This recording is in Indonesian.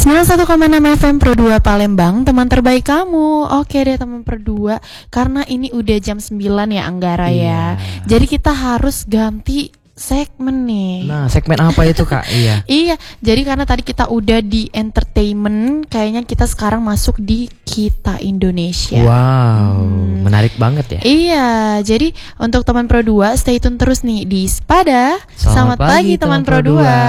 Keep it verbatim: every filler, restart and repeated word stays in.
sembilan puluh satu koma enam F M Pro dua Palembang, teman terbaik kamu. Oke deh teman Pro dua, karena ini udah jam sembilan ya Anggara Iya. ya. Jadi kita harus ganti segmen nih. Nah, segmen apa itu Kak? Iya. Iya, jadi karena tadi kita udah di entertainment, kayaknya kita sekarang masuk di Kita Indonesia. Wow, menarik banget ya. Iya, jadi untuk teman Pro dua stay tune terus nih di Spada. Selamat Selamat, pagi pagi, teman teman Pro Pro dua. dua.